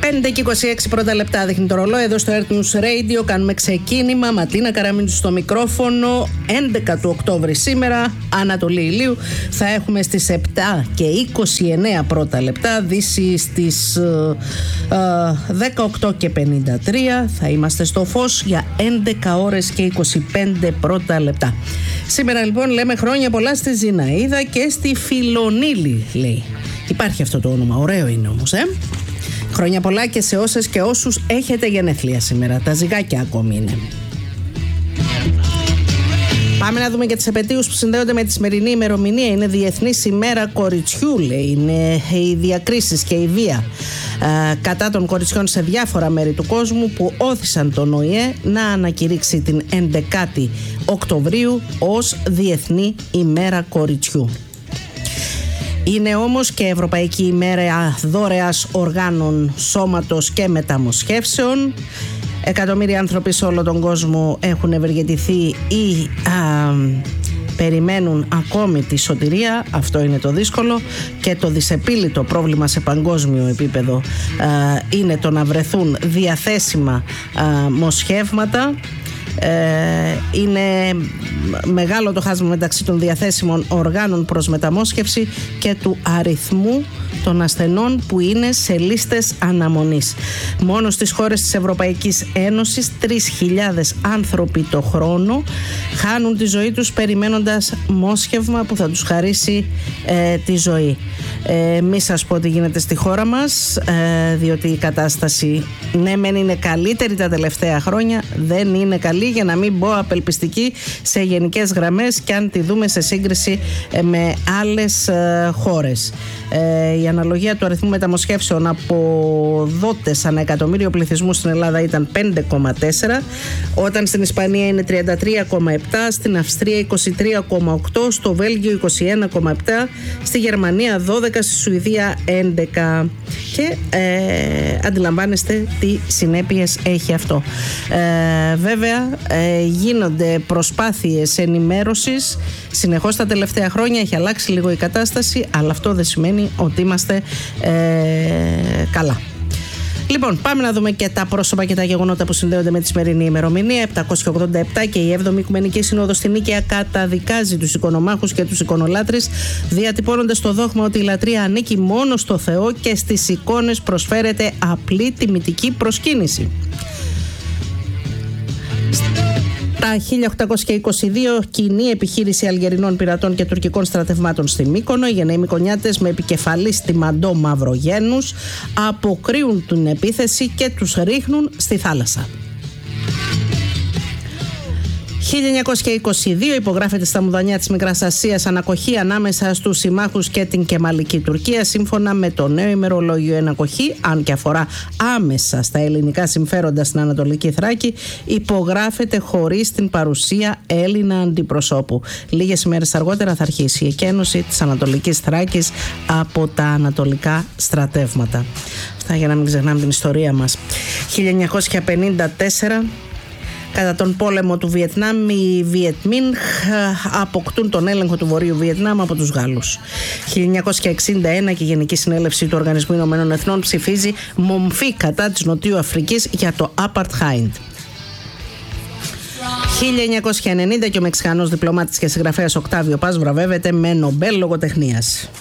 5 και 26 πρώτα λεπτά δείχνει το ρολόι εδώ στο Earth News Radio. Κάνουμε ξεκίνημα. Ματίνα Καραμίνου στο μικρόφωνο. 11 του Οκτώβρη σήμερα, Ανατολή ηλίου. Θα έχουμε στις 7 και 29 πρώτα λεπτά. Δύση στις 18 και 53. Θα είμαστε στο φως για 11 ώρες και 25 πρώτα λεπτά. Σήμερα λοιπόν λέμε χρόνια πολλά στη Ζηναΐδα και στη Φιλονίλη, λέει. Υπάρχει αυτό το όνομα, ωραίο είναι όμως, Χρόνια πολλά και σε όσες και όσους έχετε γενέθλια σήμερα. Τα ζυγάκια ακόμη είναι. Πάμε να δούμε και τις επετείους που συνδέονται με τη σημερινή ημερομηνία. Είναι Διεθνής ημέρα κοριτσιού, λέει. Είναι οι διακρίσεις και η βία κατά των κοριτσιών σε διάφορα μέρη του κόσμου που όθησαν τον ΟΗΕ να ανακηρύξει την 11η Οκτωβρίου ως Διεθνή ημέρα κοριτσιού. Είναι όμως και Ευρωπαϊκή ημέρα δωρεάς οργάνων σώματος και μεταμοσχεύσεων. Εκατομμύρια άνθρωποι σε όλο τον κόσμο έχουν ευεργετηθεί ή περιμένουν ακόμη τη σωτηρία. Αυτό είναι το δύσκολο και το δυσεπίλητο πρόβλημα σε παγκόσμιο επίπεδο είναι το να βρεθούν διαθέσιμα μοσχεύματα. Είναι μεγάλο το χάσμα μεταξύ των διαθέσιμων οργάνων προς μεταμόσχευση και του αριθμού των ασθενών που είναι σε λίστες αναμονής. Μόνο στις χώρες της Ευρωπαϊκής Ένωσης 3.000 άνθρωποι το χρόνο χάνουν τη ζωή τους περιμένοντας μόσχευμα που θα τους χαρίσει τη ζωή. Μη σας πω τι γίνεται στη χώρα μας, διότι η κατάσταση ναι μεν είναι καλύτερη τα τελευταία χρόνια, δεν είναι καλή, για να μην πω απελπιστική σε γενικές γραμμές και αν τη δούμε σε σύγκριση με άλλες χώρες. Η αναλογία του αριθμού μεταμοσχεύσεων από δότες ανά εκατομμύριο πληθυσμού στην Ελλάδα ήταν 5,4, όταν στην Ισπανία είναι 33,7, στην Αυστρία 23,8, στο Βέλγιο 21,7, στη Γερμανία 12, στη Σουηδία 11. Και αντιλαμβάνεστε τι συνέπειες έχει αυτό. Βέβαια γίνονται προσπάθειες ενημέρωσης συνεχώς τα τελευταία χρόνια, έχει αλλάξει λίγο η κατάσταση, αλλά αυτό δεν σημαίνει ότι είμαστε καλά. Λοιπόν, πάμε να δούμε και τα πρόσωπα και τα γεγονότα που συνδέονται με τη σημερινή ημερομηνία. 787 και η 7η Οικουμενική Σύνοδος στη Νίκαια καταδικάζει τους οικονομάχους και τους εικονολάτρες, διατυπώνοντας το δόγμα ότι η λατρεία ανήκει μόνο στο Θεό και στις εικόνες προσφέρεται απλή τιμητική προσκύνηση. Τα 1822 κοινή επιχείρηση Αλγερινών πειρατών και τουρκικών στρατευμάτων στη Μύκονο. Οι γενναίοι Μυκονιάτες με επικεφαλή στη Μαντό Μαυρογένους αποκρύουν την επίθεση και τους ρίχνουν στη θάλασσα. 1922 υπογράφεται στα Μουδανιά της Μικράς Ασίας ανακοχή ανάμεσα στους συμμάχους και την Κεμαλική Τουρκία. Σύμφωνα με το νέο ημερολόγιο, ανακοχή, αν και αφορά άμεσα στα ελληνικά συμφέροντα στην Ανατολική Θράκη, υπογράφεται χωρίς την παρουσία Έλληνα αντιπροσώπου. Λίγες ημέρες αργότερα θα αρχίσει η εκένωση της Ανατολικής Θράκης από τα ανατολικά στρατεύματα. Αυτά για να μην ξεχνάμε την ιστορία μας. 1954. Κατά τον πόλεμο του Βιετνάμ, οι Βιετμίνχ αποκτούν τον έλεγχο του Βορείου Βιετνάμ από τους Γάλλους. 1961 και η Γενική Συνέλευση του Οργανισμού Ηνωμένων Εθνών ψηφίζει μομφή κατά της Νοτιού Αφρικής για το Apartheid. 1990 και ο Μεξικανός διπλωμάτης και συγγραφέας Οκτάβιο Πας βραβεύεται με Νομπέλ λογοτεχνίας.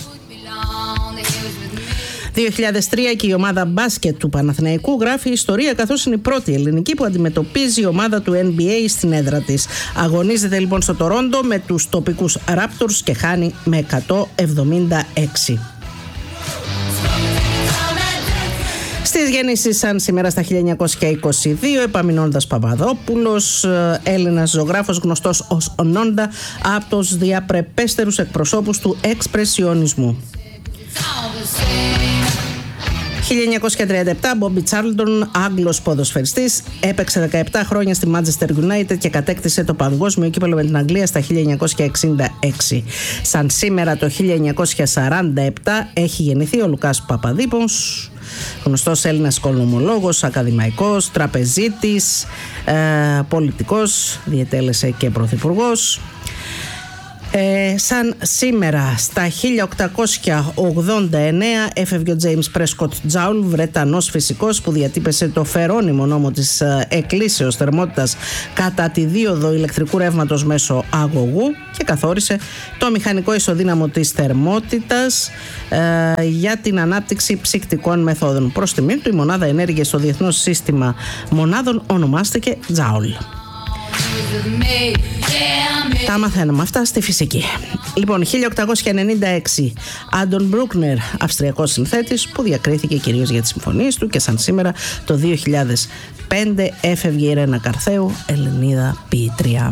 2003 και η ομάδα μπάσκετ του Παναθηναϊκού γράφει ιστορία, καθώς είναι η πρώτη ελληνική που αντιμετωπίζει η ομάδα του NBA στην έδρα της. Αγωνίζεται λοιπόν στο Τορόντο με τους τοπικούς Raptors και χάνει με 176. Στις γεννήσεις σαν σήμερα στα 1922, Επαμινώντας Παπαδόπουλος, Έλληνας ζωγράφος γνωστός ως Νόντα, από τους διαπρεπέστερους εκπροσώπους του εξπρεσιονισμού. 1937, Μπόμπι Τσάρλτον, Άγγλος ποδοσφαιριστής, έπαιξε 17 χρόνια στη Manchester United και κατέκτησε το παγκόσμιο κύπελλο με την Αγγλία στα 1966. Σαν σήμερα το 1947 έχει γεννηθεί ο Λουκάς Παπαδίπος, γνωστός Έλληνας οικονομολόγος, ακαδημαϊκός, τραπεζίτης, πολιτικός, διετέλεσε και πρωθυπουργός. Σαν σήμερα στα 1889 έφευγε ο James Prescott Joule, Βρετανός φυσικός που διατύπωσε το φερώνυμο νόμο της εκκλήσεως θερμότητας κατά τη δίωδο ηλεκτρικού ρεύματος μέσω αγωγού και καθόρισε το μηχανικό ισοδύναμο της θερμότητας για την ανάπτυξη ψυκτικών μεθόδων. Προς τιμή του η μονάδα ενέργειας στο Διεθνώς Σύστημα Μονάδων ονομάστηκε Joule. Τα μαθαίνουμε αυτά στη φυσική. Λοιπόν, 1896, Άντον Μπρούκνερ, αυστριακός συνθέτης που διακρίθηκε κυρίως για τις συμφωνίες του, και σαν σήμερα το 2005 έφευγε η Ρένα Καρθέου, Ελληνίδα ποιήτρια.